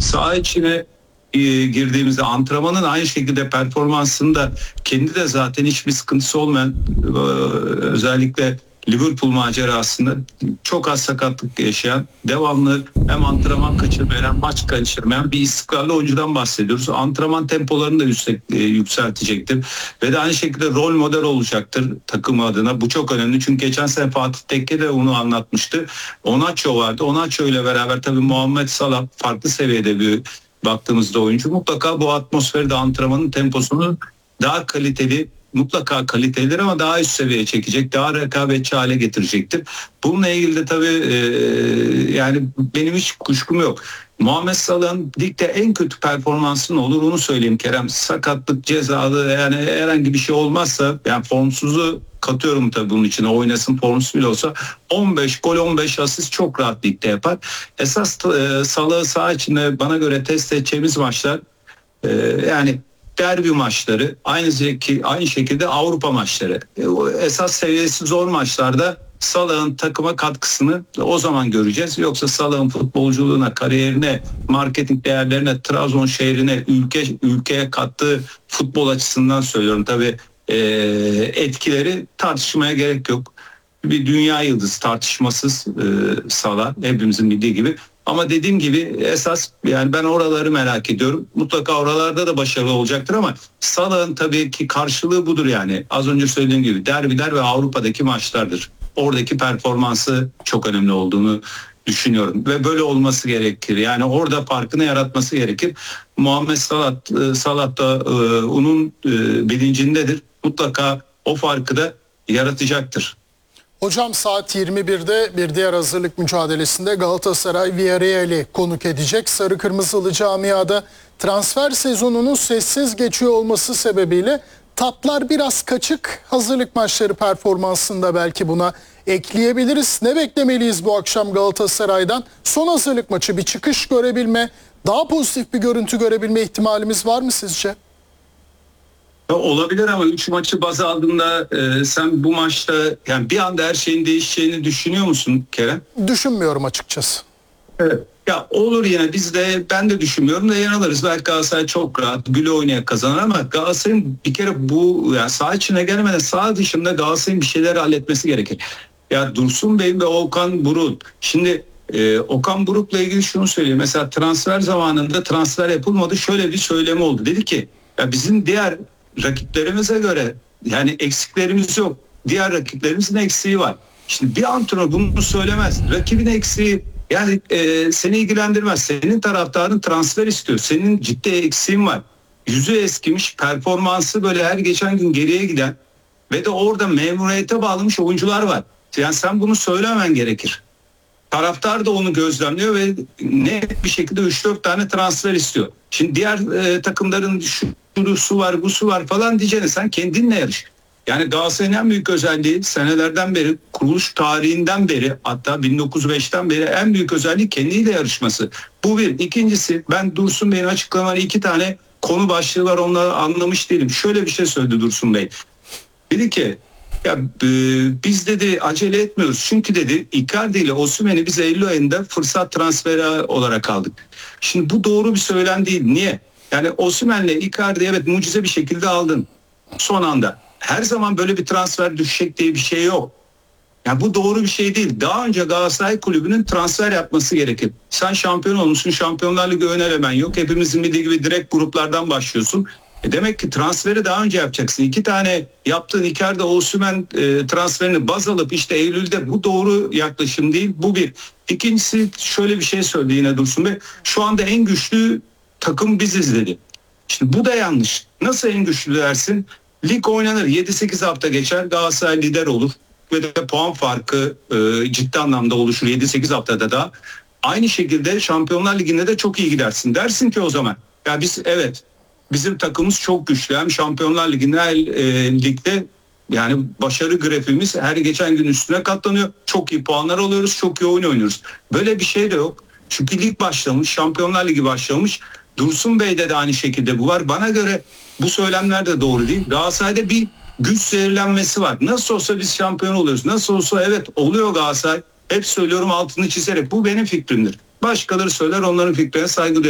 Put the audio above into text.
saha içine girdiğimizde antrenmanın aynı şekilde performansında kendi de zaten hiçbir sıkıntısı olmayan, özellikle Liverpool macerasında çok az sakatlık yaşayan, devamlı hem antrenman kaçırmayan hem maç kaçırmayan bir istikrarlı oyuncudan bahsediyoruz. Antrenman tempolarını da yükseltecektir ve de aynı şekilde rol model olacaktır takım adına. Bu çok önemli çünkü geçen sene Fatih Tekke de onu anlatmıştı. Onaço vardı. Onaço ile beraber tabii Muhammed Salah farklı seviyede bir baktığımızda oyuncu mutlaka bu atmosferde antrenmanın temposunu daha kaliteli, mutlaka kalitelidir ama daha üst seviyeye çekecek, daha rekabetçi hale getirecektir. Bununla ilgili de tabii yani benim hiç kuşkum yok. Muhammed Salah'ın ligde en kötü performansı ne olur onu söyleyeyim Kerem. Sakatlık, cezalı, yani herhangi bir şey olmazsa, yani formsuzu katıyorum tabii bunun içine, oynasın formsuz bile olsa 15 gol 15 asist çok rahat ligde yapar. Esas Salah'ı saha içinde bana göre test edeceğimiz maçlar yani derbi maçları, aynı şekilde Avrupa maçları. Esas seviyesi zor maçlarda Salah'ın takıma katkısını o zaman göreceğiz. Yoksa Salah'ın futbolculuğuna, kariyerine, marketing değerlerine, Trabzon şehrine, ülkeye kattığı futbol açısından söylüyorum. Tabii etkileri tartışmaya gerek yok. Bir dünya yıldızı tartışmasız Salah, hepimizin bildiği gibi. Ama dediğim gibi esas yani ben oraları merak ediyorum. Mutlaka oralarda da başarılı olacaktır ama Salah'ın tabii ki karşılığı budur yani. Az önce söylediğim gibi derbiler ve Avrupa'daki maçlardır. Oradaki performansı çok önemli olduğunu düşünüyorum ve böyle olması gerekir. Yani orada farkını yaratması gerekir. Muhammed Salah da onun bilincindedir. Mutlaka o farkı da yaratacaktır. Hocam saat 21'de bir diğer hazırlık mücadelesinde Galatasaray Villarreal'i konuk edecek. Sarı Kırmızılı camiada transfer sezonunun sessiz geçiyor olması sebebiyle tatlar biraz kaçık. Hazırlık maçları performansında belki buna ekleyebiliriz. Ne beklemeliyiz bu akşam Galatasaray'dan? Son hazırlık maçı, bir çıkış görebilme, daha pozitif bir görüntü görebilme ihtimalimiz var mı sizce? Olabilir ama 3 maçı baz aldığında sen bu maçta yani bir anda her şeyin değişeceğini düşünüyor musun Kerem? Düşünmüyorum açıkçası. Evet. Ya olur, yine biz de, ben de düşünmüyorum da yanılırız. Belki Galatasaray çok rahat güle oynaya kazanır ama Galatasaray'ın bir kere bu yani saha içine gelmeden saha dışında Galatasaray'ın bir şeyler halletmesi gerekir. Ya Dursun Bey ve Okan Buruk. Şimdi Okan Buruk'la ilgili şunu söyleyeyim. Mesela transfer zamanında transfer yapılmadı. Şöyle bir söylemi oldu. Dedi ki ya bizim diğer rakiplerimize göre yani eksiklerimiz yok. Diğer rakiplerimizin eksiği var. Şimdi bir antrenör bunu söylemez. Rakibin eksiği yani seni ilgilendirmez. Senin taraftarın transfer istiyor. Senin ciddi eksiğin var. Yüzü eskimiş, performansı böyle her geçen gün geriye giden ve de orada memuriyete bağlamış oyuncular var. Yani sen bunu söylemen gerekir. Taraftar da onu gözlemliyor ve net bir şekilde 3-4 tane transfer istiyor. Şimdi diğer takımların şu var, bu su var falan diyeceğine sen kendinle yarış. Yani Galatasaray'ın en büyük özelliği senelerden beri, kuruluş tarihinden beri, hatta 1905'ten beri en büyük özelliği kendiyle yarışması. Bu bir. İkincisi, ben Dursun Bey'in açıklamaları 2 tane konu başlığı var, onları anlamış değilim. Şöyle bir şey söyledi Dursun Bey. Dedi ki ya biz dedi acele etmiyoruz. Çünkü dedi Icardi ile Osimhen'i biz Eylül ayında fırsat transferi olarak aldık. Şimdi bu doğru bir söylem değil. Niye? Yani Osimhen'le Icardi evet mucize bir şekilde aldın son anda. Her zaman böyle bir transfer düşecek diye bir şey yok. Yani bu doğru bir şey değil. Daha önce Galatasaray Kulübü'nün transfer yapması gerekir. Sen şampiyon olmuşsun, Şampiyonlar Ligi ön elemen yok. Hepimizin bildiği gibi direkt gruplardan başlıyorsun. Demek ki transferi daha önce yapacaksın. 2 tane yaptığın Icardi Osimhen transferini baz alıp işte Eylül'de, bu doğru yaklaşım değil. Bu bir. İkincisi şöyle bir şey söyledi yine Dursun Bey. Şu anda en güçlü takım biziz dedi. Şimdi bu da yanlış. Nasıl en güçlü dersin? Lig oynanır. 7-8 hafta geçer. Galatasaray lider olur. Ve de puan farkı ciddi anlamda oluşur 7-8 haftada da. Aynı şekilde Şampiyonlar Ligi'nde de çok iyi gidersin. Dersin ki o zaman ya biz evet bizim takımımız çok güçlü. Hem Şampiyonlar Ligi'nde ligde yani başarı grafiğimiz her geçen gün üstüne katlanıyor. Çok iyi puanlar alıyoruz. Çok iyi oyun oynuyoruz. Böyle bir şey de yok. Çünkü lig başlamış. Şampiyonlar Ligi başlamış. Dursun Bey'de de aynı şekilde bu var. Bana göre bu söylemler de doğru değil. Galatasaray'da bir güç zehirlenmesi var. Nasıl olsa biz şampiyon oluyoruz. Nasıl olsa evet oluyor Galatasaray. Hep söylüyorum, altını çizerek. Bu benim fikrimdir. Başkaları söyler, onların fikrine saygı duyuyorum.